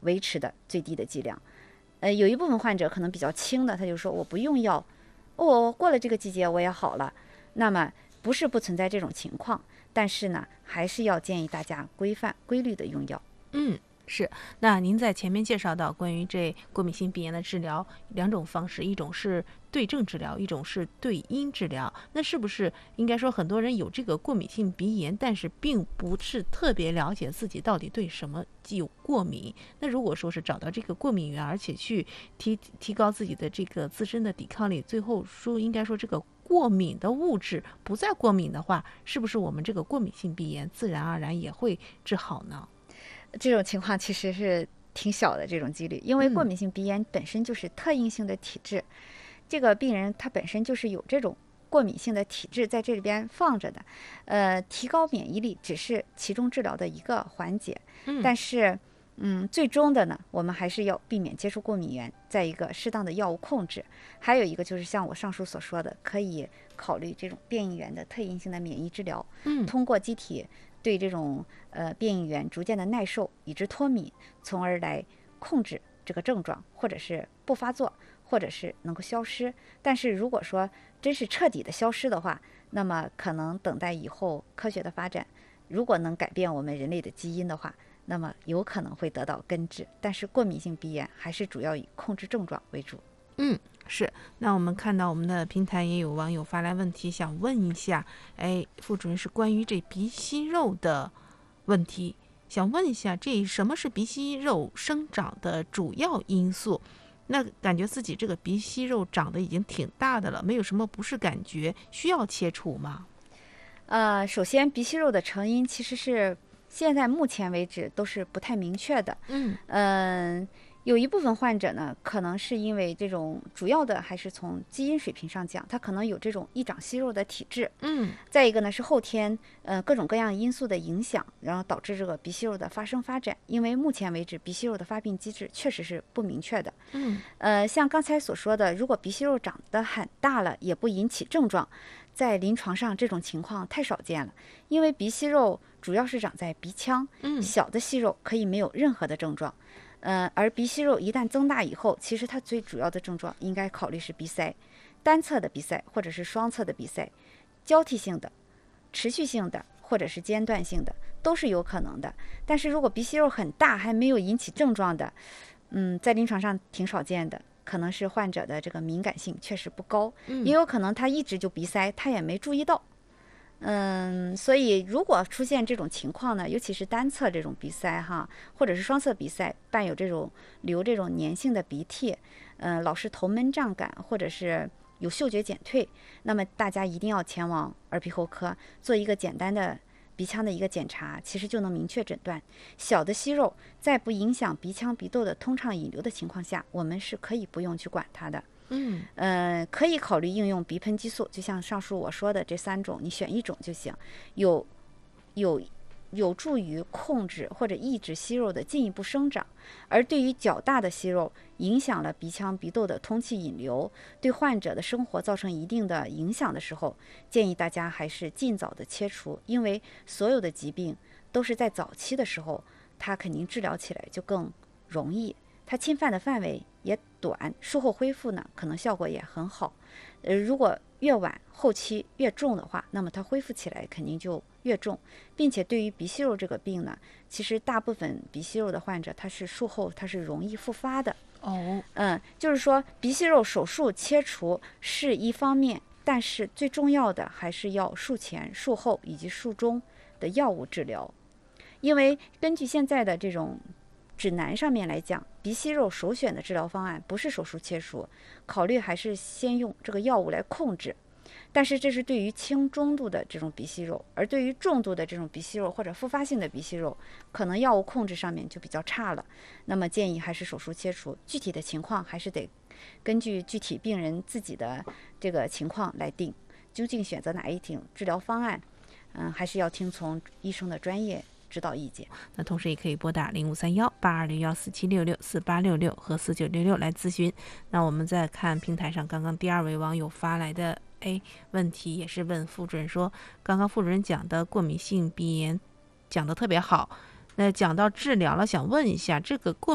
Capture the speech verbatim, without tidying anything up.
维持的最低的剂量。呃，有一部分患者可能比较轻的，他就说我不用药，哦，过了这个季节我也好了。那么不是不存在这种情况，但是呢，还是要建议大家规范、规律的用药。 嗯。是，那您在前面介绍到关于这过敏性鼻炎的治疗两种方式，一种是对症治疗，一种是对因治疗。那是不是应该说很多人有这个过敏性鼻炎，但是并不是特别了解自己到底对什么有过敏？那如果说是找到这个过敏源，而且去提提高自己的这个自身的抵抗力，最后说应该说这个过敏的物质不再过敏的话，是不是我们这个过敏性鼻炎自然而然也会治好呢？ 这种情况其实是挺小的这种几率，因为过敏性鼻炎本身就是特应性的体质，嗯、这个病人他本身就是有这种过敏性的体质在这里边放着的，呃，提高免疫力只是其中治疗的一个环节， 嗯、 但是嗯，最终的呢，我们还是要避免接触过敏源，再一个适当的药物控制，还有一个就是像我上述所说的，可以考虑这种变异源的特应性的免疫治疗， 嗯， 通过机体对这种呃变异源逐渐的耐受，以致脱敏，从而来控制这个症状，或者是不发作，或者是能够消失。但是如果说真是彻底的消失的话，那么可能等待以后科学的发展，如果能改变我们人类的基因的话，那么有可能会得到根治。但是过敏性鼻炎还是主要以控制症状为主。 嗯，是。那我们看到我们的平台也有网友发来问题，想问一下，哎，副主任是关于这鼻息肉的问题，想问一下，这什么是鼻息肉生长的主要因素？那感觉自己这个鼻息肉长得已经挺大的了，没有什么不适感觉，需要切除吗？ 呃，首先鼻息肉的成因其实是现在目前为止都是不太明确的。 嗯嗯、呃有一部分患者呢，可能是因为这种主要的还是从基因水平上讲，他可能有这种易长息肉的体质。 嗯， 再一个呢是后天呃各种各样因素的影响，然后导致这个鼻息肉的发生发展。因为目前为止鼻息肉的发病机制确实是不明确的。 嗯， 呃，像刚才所说的，如果鼻息肉长得很大了也不引起症状，在临床上这种情况太少见了，因为鼻息肉主要是长在鼻腔， 嗯， 小的息肉可以没有任何的症状。呃，而鼻息肉一旦增大以后，其实它最主要的症状应该考虑是鼻塞，单侧的鼻塞或者是双侧的鼻塞，交替性的、持续性的或者是间断性的都是有可能的。但是如果鼻息肉很大还没有引起症状的，嗯，在临床上挺少见的，可能是患者的这个敏感性确实不高， 嗯， 也有可能他一直就鼻塞，他也没注意到。嗯，所以如果出现这种情况呢，尤其是单侧这种鼻塞哈，或者是双侧鼻塞，伴有这种流这种粘性的鼻涕，嗯、呃，老是头闷胀感，或者是有嗅觉减退，那么大家一定要前往耳鼻喉科做一个简单的鼻腔的一个检查，其实就能明确诊断。小的息肉在不影响鼻腔鼻窦的通畅引流的情况下，我们是可以不用去管它的。 嗯， 呃，可以考虑应用鼻喷激素，就像上述我说的这三种，你选一种就行，有有有助于控制或者抑制息肉的进一步生长。而对于较大的息肉，影响了鼻腔鼻窦的通气引流，对患者的生活造成一定的影响的时候，建议大家还是尽早的切除，因为所有的疾病都是在早期的时候，它肯定治疗起来就更容易。它侵犯的范围也短，术后恢复呢，可能效果也很好。呃，如果越晚后期越重的话，那么它恢复起来肯定就越重，并且对于鼻息肉这个病呢，其实大部分鼻息肉的患者，他是术后他是容易复发的。 哦， 嗯，就是说鼻息肉手术切除是一方面，但是最重要的还是要术前、术后以及术中的药物治疗，因为根据现在的这种指南上面来讲，鼻息肉首选的治疗方案不是手术切除，考虑还是先用这个药物来控制。但是这是对于轻中度的这种鼻息肉，而对于重度的这种鼻息肉或者复发性的鼻息肉，可能药物控制上面就比较差了。那么建议还是手术切除，具体的情况还是得根据具体病人自己的这个情况来定，究竟选择哪一种治疗方案，嗯，还是要听从医生的专业指导意见。 那同时也可以拨打零五三幺八二零幺四七六六四八六六和四九六六来咨询。那我们再看平台上刚刚第二位网友发来的哎问题，也是问副主任说，刚刚副主任讲的过敏性鼻炎讲得特别好，那讲到治疗了，想问一下这个过